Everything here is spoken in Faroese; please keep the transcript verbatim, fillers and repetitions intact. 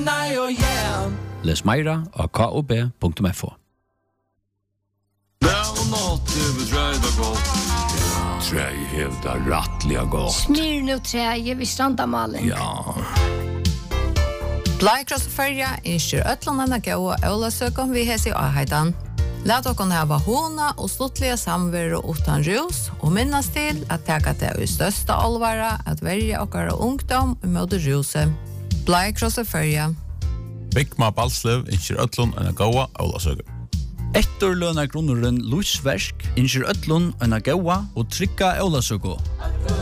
nei og yeah. Les meira av k o b punktum f o. Dag og natt er betreida godt. Træi hevda rattliga godt. Smyr nu træi vid strandamaling. Ja. Blaikross färja inskjur ötlandarna gåa Ålasökon vi hesi og heidan. Lat okon hava hona og sluttliga samveru utan rus og minnas til at teka det i størsta alvara at verja okkara ungdom i møte ruse. Blaikross färja. Bigma Balslev inskjur ötlun enn gåa Ålasökon. Etterløna grunneren Lusversk innskjur øtlun enn gåa og trykka Ålasøko.